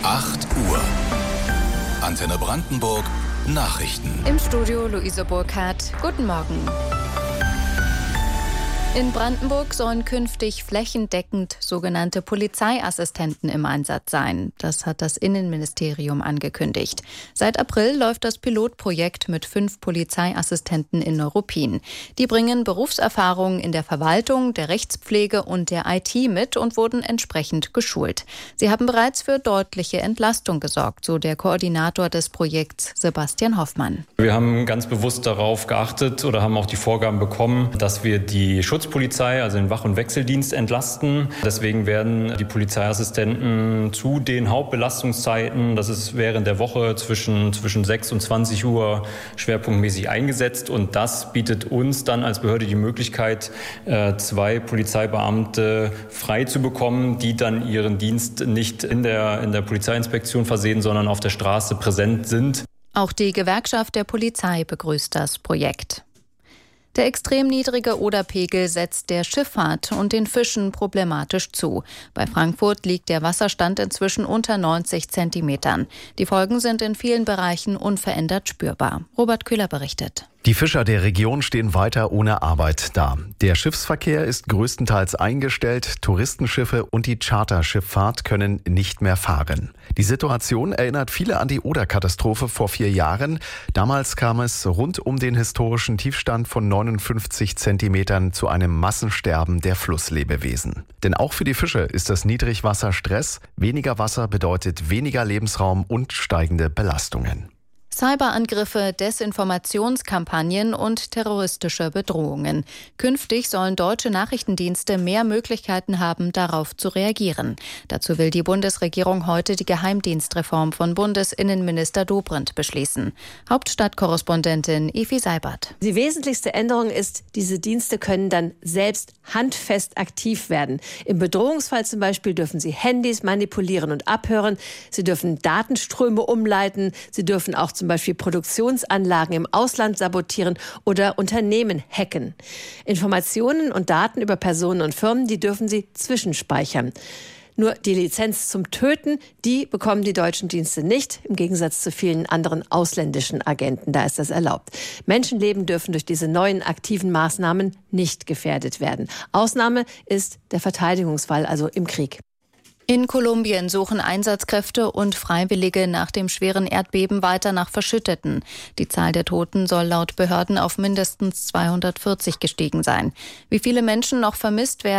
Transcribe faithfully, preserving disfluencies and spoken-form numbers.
acht Uhr. Antenne Brandenburg Nachrichten. Im Studio Luise Burkhardt. Guten Morgen. In Brandenburg sollen künftig flächendeckend sogenannte Polizeiassistenten im Einsatz sein. Das hat das Innenministerium angekündigt. Seit April läuft das Pilotprojekt mit fünf Polizeiassistenten in Neuruppin. Die bringen Berufserfahrung in der Verwaltung, der Rechtspflege und der I T mit und wurden entsprechend geschult. Sie haben bereits für deutliche Entlastung gesorgt, so der Koordinator des Projekts Sebastian Hoffmann. Wir haben ganz bewusst darauf geachtet oder haben auch die Vorgaben bekommen, dass wir die Schutzpolizei, also den Wach- und Wechseldienst, entlasten. Deswegen werden die Polizeiassistenten zu den Hauptbelastungszeiten, das ist während der Woche zwischen, zwischen sechs und zwanzig Uhr schwerpunktmäßig eingesetzt. Und das bietet uns dann als Behörde die Möglichkeit, zwei Polizeibeamte frei zu bekommen, die dann ihren Dienst nicht in der, in der Polizeiinspektion versehen, sondern auf der Straße präsent sind. Auch die Gewerkschaft der Polizei begrüßt das Projekt. Der extrem niedrige Oderpegel setzt der Schifffahrt und den Fischen problematisch zu. Bei Frankfurt liegt der Wasserstand inzwischen unter neunzig Zentimetern. Die Folgen sind in vielen Bereichen unverändert spürbar. Robert Köhler berichtet. Die Fischer der Region stehen weiter ohne Arbeit da. Der Schiffsverkehr ist größtenteils eingestellt, Touristenschiffe und die Charterschifffahrt können nicht mehr fahren. Die Situation erinnert viele an die Oder-Katastrophe vor vier Jahren. Damals kam es rund um den historischen Tiefstand von neunundfünfzig Zentimetern zu einem Massensterben der Flusslebewesen. Denn auch für die Fische ist das Niedrigwasser Stress. Weniger Wasser bedeutet weniger Lebensraum und steigende Belastungen. Cyberangriffe, Desinformationskampagnen und terroristische Bedrohungen. Künftig sollen deutsche Nachrichtendienste mehr Möglichkeiten haben, darauf zu reagieren. Dazu will die Bundesregierung heute die Geheimdienstreform von Bundesinnenminister Dobrindt beschließen. Hauptstadtkorrespondentin Evi Seibert. Die wesentlichste Änderung ist, diese Dienste können dann selbst handfest aktiv werden. Im Bedrohungsfall zum Beispiel dürfen sie Handys manipulieren und abhören. Sie dürfen Datenströme umleiten. Sie dürfen auch zum Beispiel Produktionsanlagen im Ausland sabotieren oder Unternehmen hacken. Informationen und Daten über Personen und Firmen, die dürfen sie zwischenspeichern. Nur die Lizenz zum Töten, die bekommen die deutschen Dienste nicht, im Gegensatz zu vielen anderen ausländischen Agenten. Da ist das erlaubt. Menschenleben dürfen durch diese neuen aktiven Maßnahmen nicht gefährdet werden. Ausnahme ist der Verteidigungsfall, also im Krieg. In Kolumbien suchen Einsatzkräfte und Freiwillige nach dem schweren Erdbeben weiter nach Verschütteten. Die Zahl der Toten soll laut Behörden auf mindestens zweihundertvierzig gestiegen sein. Wie viele Menschen noch vermisst werden,